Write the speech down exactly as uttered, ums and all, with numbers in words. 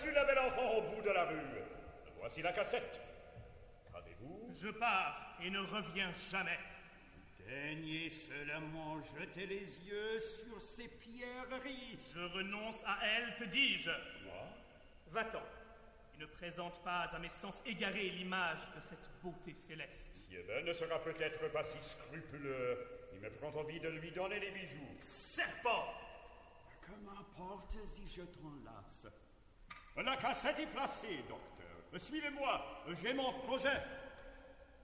aperçu la belle enfant au bout de la rue. Voici la cassette. Qu'avez-vous? Je pars et ne reviens jamais. Daignez seulement jeter les yeux sur ces pierreries. Je renonce à elles, te dis-je. Moi? Va-t'en et ne présente pas à mes sens égarés l'image de cette beauté céleste. Siebel ne sera peut-être pas si scrupuleux. Il me prend envie de lui donner les bijoux. Serpent! Que m'importe si je t'enlace? La cassette est placée, docteur. Suivez-moi, j'ai mon projet.